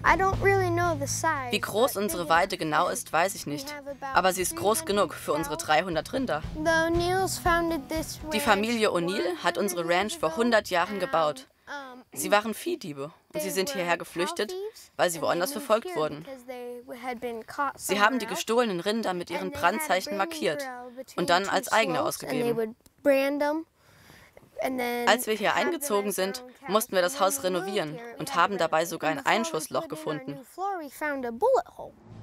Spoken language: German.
Wie groß unsere Weide genau ist, weiß ich nicht. Aber sie ist groß genug für unsere 300 Rinder. Die Familie O'Neill hat unsere Ranch vor 100 Jahren gebaut. Sie waren Viehdiebe und sie sind hierher geflüchtet, weil sie woanders verfolgt wurden. Sie haben die gestohlenen Rinder mit ihren Brandzeichen markiert und dann als eigene ausgegeben. Als wir hier eingezogen sind, mussten wir das Haus renovieren und haben dabei sogar ein Einschussloch gefunden.